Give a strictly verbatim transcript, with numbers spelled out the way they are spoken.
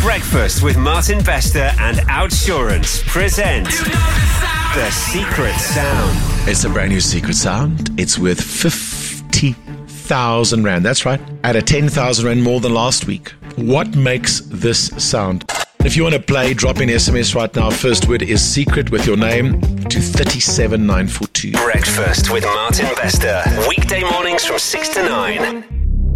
Breakfast with Martin Bester and Outsurance present The Secret Sound. It's a brand new secret sound. It's worth fifty thousand rand. That's right. At a ten thousand rand more than last week. What makes this sound? If you want to play, drop in S M S right now. First word is secret with your name to three seven nine four two. Breakfast with Martin Bester. Weekday mornings from six to nine.